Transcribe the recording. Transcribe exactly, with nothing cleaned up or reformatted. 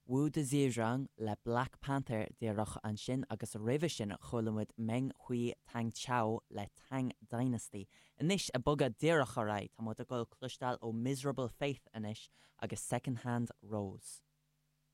Wú de Zhejiang le Black Panther díreach an sin agus roimhe sin cholamid Meng Hui Tang Chao le Tang Dynasty. Inis a bugad díreach a raid tá mud a goil clustal ó Miserable Faith inis agus Second Hand Rose.